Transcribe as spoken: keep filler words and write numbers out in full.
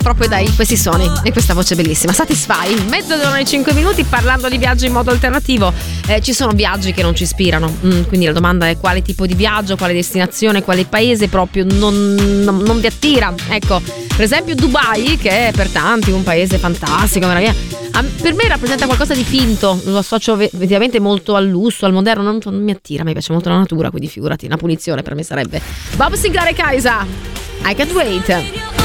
proprio dai questi suoni e questa voce bellissima. Satisfy, mezz'ora e cinque minuti parlando di viaggi in modo alternativo. Eh, ci sono viaggi che non ci ispirano, mm, quindi la domanda è quale tipo di viaggio, quale destinazione, quale paese proprio non, non, non vi attira. Ecco, per esempio Dubai, che è per tanti un paese fantastico, meraviglioso, per me rappresenta qualcosa di finto, lo associo effettivamente molto al lusso, al moderno, non, non mi attira, mi piace molto la natura, quindi figurati, una punizione per me sarebbe. Bob Sinclair e Kaisa, I Can't Wait.